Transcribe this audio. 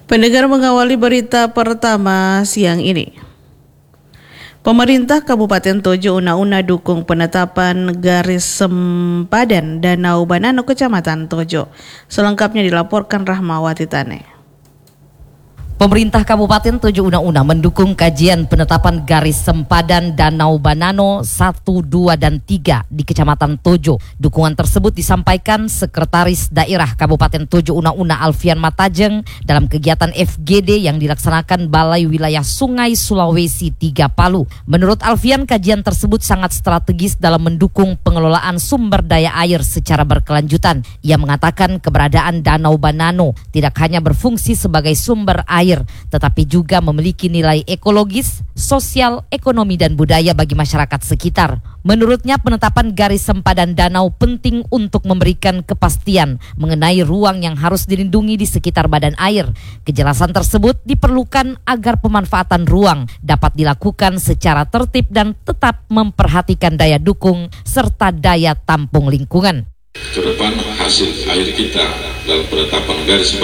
Pendengar mengawali berita pertama siang ini. Pemerintah Kabupaten Tojo Una-Una dukung penetapan garis sempadan Danau Banano Kecamatan Tojo. Selengkapnya dilaporkan Rahmawati Tane. Pemerintah Kabupaten Tojo Una-Una mendukung kajian penetapan garis sempadan Danau Banano 1, 2, dan 3 di Kecamatan Tojo. Dukungan tersebut disampaikan Sekretaris Daerah Kabupaten Tojo Una-Una Alfian Matajeng dalam kegiatan FGD yang dilaksanakan Balai Wilayah Sungai Sulawesi 3 Palu. Menurut Alfian, kajian tersebut sangat strategis dalam mendukung pengelolaan sumber daya air secara berkelanjutan. Ia mengatakan keberadaan Danau Banano tidak hanya berfungsi sebagai sumber air, tetapi juga memiliki nilai ekologis, sosial, ekonomi, dan budaya bagi masyarakat sekitar. Menurutnya, penetapan garis sempadan danau penting untuk memberikan kepastian mengenai ruang yang harus dilindungi di sekitar badan air. Kejelasan tersebut diperlukan agar pemanfaatan ruang dapat dilakukan secara tertib dan tetap memperhatikan daya dukung serta daya tampung lingkungan. Ke depan hasil air kita dalam penetapan garis